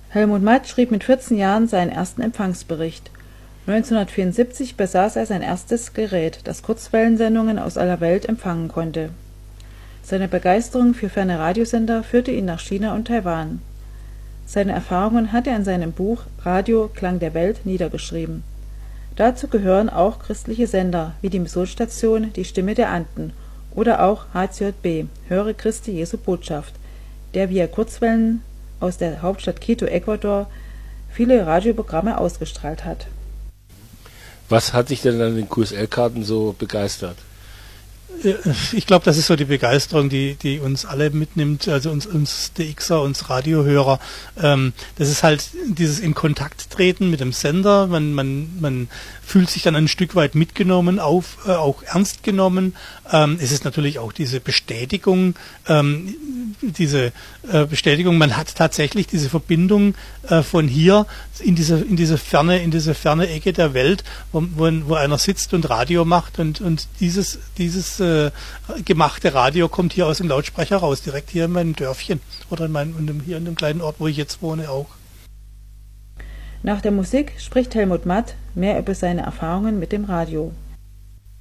Helmut Matt schrieb mit 14 Jahren seinen ersten Empfangsbericht. 1974 besaß er sein erstes Gerät, das Kurzwellensendungen aus aller Welt empfangen konnte. Seine Begeisterung für ferne Radiosender führte ihn nach China und Taiwan. Seine Erfahrungen hat er in seinem Buch Radio Klang der Welt niedergeschrieben. Dazu gehören auch christliche Sender wie die Missionsstation Die Stimme der Anden oder auch HCJB, Höre Christi Jesu Botschaft, der via Kurzwellen aus der Hauptstadt Quito, Ecuador, viele Radioprogramme ausgestrahlt hat. Was hat dich denn an den QSL-Karten so begeistert? Ich glaube, das ist so die Begeisterung, die uns alle mitnimmt, also uns DXer, uns Radiohörer. Das ist halt dieses in Kontakt treten mit dem Sender. Man fühlt sich dann ein Stück weit mitgenommen, auch ernst genommen. Es ist natürlich auch diese Bestätigung, man hat tatsächlich diese Verbindung von hier in diese ferne Ecke der Welt, wo einer sitzt und Radio macht und dieses gemachte Radio kommt hier aus dem Lautsprecher raus, direkt hier in meinem Dörfchen oder hier in dem kleinen Ort, wo ich jetzt wohne, auch. Nach der Musik spricht Helmut Matt mehr über seine Erfahrungen mit dem Radio.